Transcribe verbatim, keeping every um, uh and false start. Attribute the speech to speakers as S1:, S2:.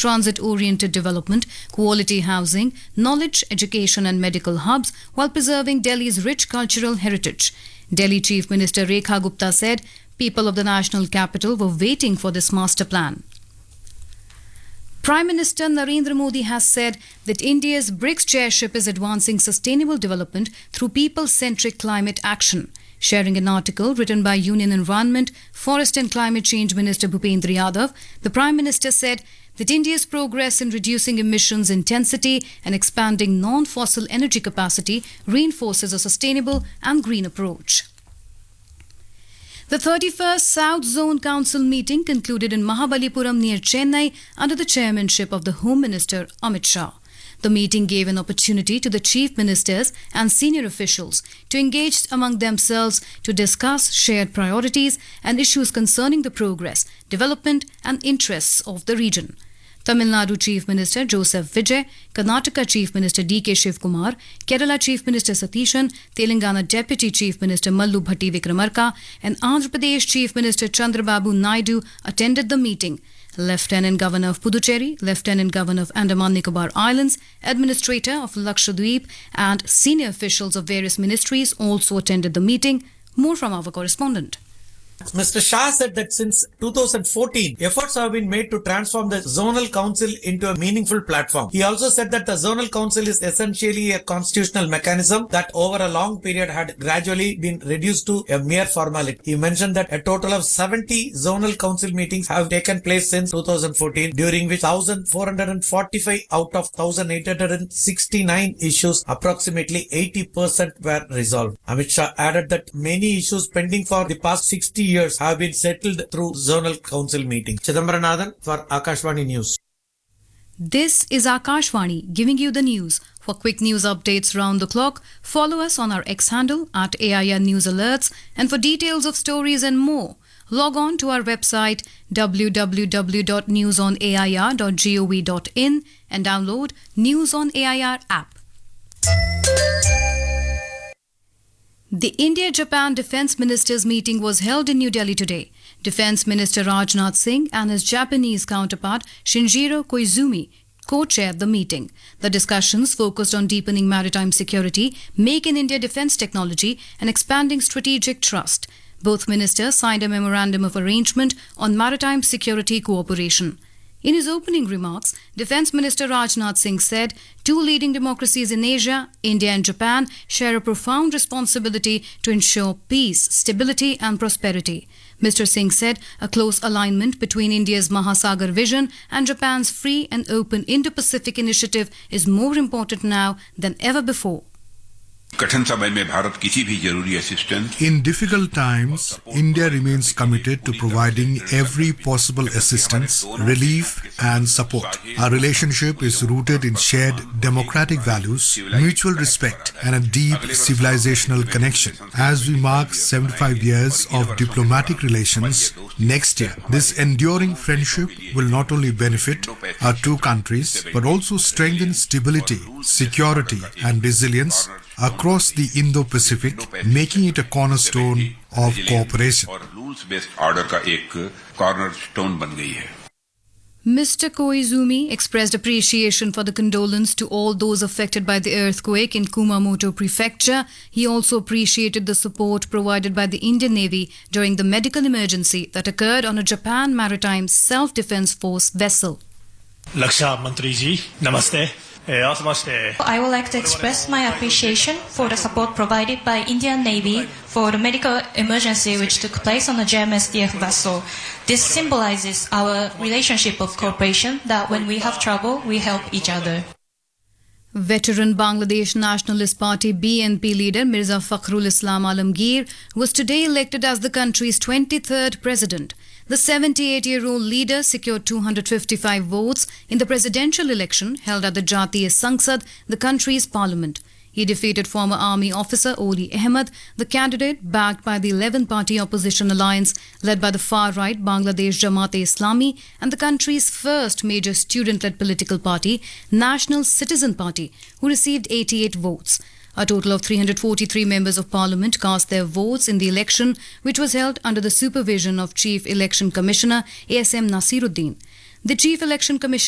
S1: transit-oriented development, quality housing, knowledge, education and medical hubs while preserving Delhi's rich cultural heritage. Delhi Chief Minister Rekha Gupta said people of the national capital were waiting for this master plan. Prime Minister Narendra Modi has said that India's BRICS chairship is advancing sustainable development through people-centric climate action. Sharing an article written by Union Environment, Forest and Climate Change Minister Bhupendra Yadav, the Prime Minister said that India's progress in reducing emissions intensity and expanding non-fossil energy capacity reinforces a sustainable and green approach. The thirty-first South Zone Council meeting concluded in Mahabalipuram near Chennai under the chairmanship of the Home Minister Amit Shah. The meeting gave an opportunity to the chief ministers and senior officials to engage among themselves to discuss shared priorities and issues concerning the progress, development and interests of the region. Tamil Nadu Chief Minister Joseph Vijay, Karnataka Chief Minister D K Shivkumar, Kerala Chief Minister Satishan, Telangana Deputy Chief Minister Mallu Bhatti Vikramarka and Andhra Pradesh Chief Minister Chandrababu Naidu attended the meeting. Lieutenant Governor of Puducherry, Lieutenant Governor of Andaman Nicobar Islands, Administrator of Lakshadweep and senior officials of various ministries also attended the meeting. More from our correspondent.
S2: Mister Shah said that since two thousand fourteen, efforts have been made to transform the Zonal Council into a meaningful platform. He also said that the Zonal Council is essentially a constitutional mechanism that over a long period had gradually been reduced to a mere formality. He mentioned that a total of seventy Zonal Council meetings have taken place since two thousand fourteen, during which one thousand four hundred forty-five out of one thousand eight hundred sixty-nine issues, approximately eighty percent, were resolved. Amit Shah added that many issues pending for the past sixty years have been settled through Zonal Council meetings. Chidambaranathan for Akashvani News.
S1: This is Akashvani giving you the news. For quick news updates round the clock, follow us on our X handle at A I R News Alerts, and for details of stories and more, log on to our website w w w dot news on a i r dot gov dot in and download News on A I R app. The India-Japan Defence Ministers meeting was held in New Delhi today. Defence Minister Rajnath Singh and his Japanese counterpart Shinjiro Koizumi co-chaired the meeting. The discussions focused on deepening maritime security, Make in India defence technology and expanding strategic trust. Both ministers signed a memorandum of arrangement on maritime security cooperation. In his opening remarks, Defence Minister Rajnath Singh said two leading democracies in Asia, India and Japan, share a profound responsibility to ensure peace, stability and prosperity. Mister Singh said a close alignment between India's Mahasagar vision and Japan's free and open Indo-Pacific initiative is more important now than ever before.
S3: In difficult times, India remains committed to providing every possible assistance, relief and support. Our relationship is rooted in shared democratic values, mutual respect and a deep civilizational connection. As we mark seventy-five years of diplomatic relations next year, this enduring friendship will not only benefit our two countries but also strengthen stability, security and resilience across the Indo-Pacific, making it a cornerstone of cooperation.
S1: Mister Koizumi expressed appreciation for the condolence to all those affected by the earthquake in Kumamoto Prefecture. He also appreciated the support provided by the Indian Navy during the medical emergency that occurred on a Japan Maritime Self-Defense Force vessel.
S4: Laksha Mantri ji, namaste.
S5: I would like to express my appreciation for the support provided by Indian Navy for the medical emergency which took place on the J M S D F vessel. This symbolizes our relationship of cooperation, that when we have trouble, we help each other.
S1: Veteran Bangladesh Nationalist Party B N P leader Mirza Fakhrul Islam Alamgir was today elected as the country's twenty-third president. The seventy-eight-year-old leader secured two hundred fifty-five votes in the presidential election held at the Jatiya Sangsad, the country's parliament. He defeated former army officer Oli Ahmed, the candidate backed by the eleven-party opposition alliance led by the far-right Bangladesh Jamaat-e-Islami and the country's first major student-led political party, National Citizen Party, who received eighty-eight votes. A total of three hundred forty-three members of parliament cast their votes in the election, which was held under the supervision of Chief Election Commissioner A S M Nasiruddin. The Chief Election Commissioner